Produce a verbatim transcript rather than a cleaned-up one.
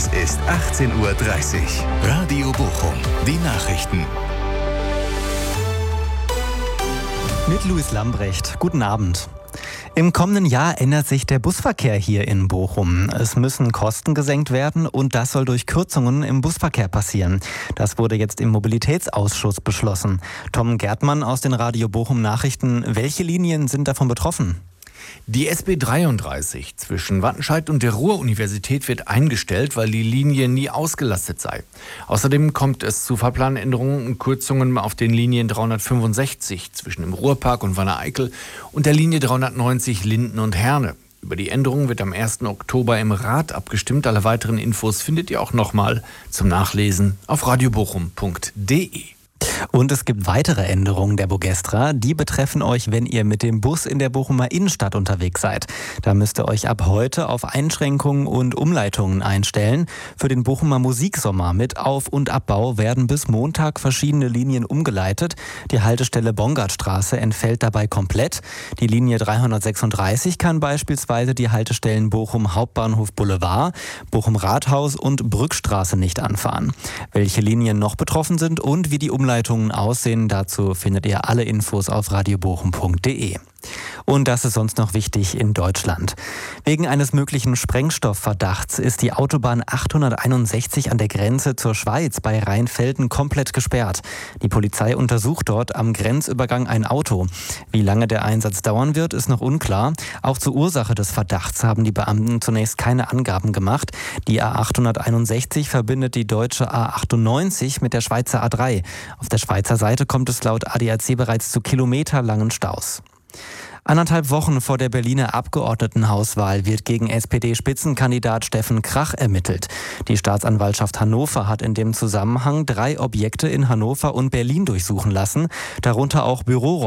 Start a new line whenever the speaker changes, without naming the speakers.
Es ist achtzehn Uhr dreißig. Radio Bochum. Die Nachrichten.
Mit Luis Lambrecht. Guten Abend. Im kommenden Jahr ändert sich der Busverkehr hier in Bochum. Es müssen Kosten gesenkt werden und das soll durch Kürzungen im Busverkehr passieren. Das wurde jetzt im Mobilitätsausschuss beschlossen. Tom Gärtmann aus den Radio Bochum Nachrichten. Welche Linien sind davon betroffen?
Die S B dreiunddreißig zwischen Wattenscheid und der Ruhr-Universität wird eingestellt, weil die Linie nie ausgelastet sei. Außerdem kommt es zu Fahrplanänderungen und Kürzungen auf den Linien dreihundertfünfundsechzig zwischen dem Ruhrpark und Wanne-Eickel und der Linie dreihundertneunzig Linden und Herne. Über die Änderungen wird am ersten Oktober im Rat abgestimmt. Alle weiteren Infos findet ihr auch nochmal zum Nachlesen auf radiobochum punkt de.
Und es gibt weitere Änderungen der Bogestra. Die betreffen euch, wenn ihr mit dem Bus in der Bochumer Innenstadt unterwegs seid. Da müsst ihr euch ab heute auf Einschränkungen und Umleitungen einstellen. Für den Bochumer Musiksommer mit Auf- und Abbau werden bis Montag verschiedene Linien umgeleitet. Die Haltestelle Bongartstraße entfällt dabei komplett. Die Linie dreihundertsechsunddreißig kann beispielsweise die Haltestellen Bochum Hauptbahnhof Boulevard, Bochum Rathaus und Brückstraße nicht anfahren. Welche Linien noch betroffen sind und wie die Umleitungen aussehen, dazu findet ihr alle Infos auf radiobochum punkt de. Und das ist sonst noch wichtig in Deutschland. Wegen eines möglichen Sprengstoffverdachts ist die Autobahn achthunderteinundsechzig an der Grenze zur Schweiz bei Rheinfelden komplett gesperrt. Die Polizei untersucht dort am Grenzübergang ein Auto. Wie lange der Einsatz dauern wird, ist noch unklar. Auch zur Ursache des Verdachts haben die Beamten zunächst keine Angaben gemacht. Die A achthunderteinundsechzig verbindet die deutsche A achtundneunzig mit der Schweizer A drei. Auf der Schweizer Seite kommt es laut A D A C bereits zu kilometerlangen Staus. Anderthalb Wochen vor der Berliner Abgeordnetenhauswahl wird gegen S P D-Spitzenkandidat Steffen Krach ermittelt. Die Staatsanwaltschaft Hannover hat in dem Zusammenhang drei Objekte in Hannover und Berlin durchsuchen lassen, darunter auch Büroräume.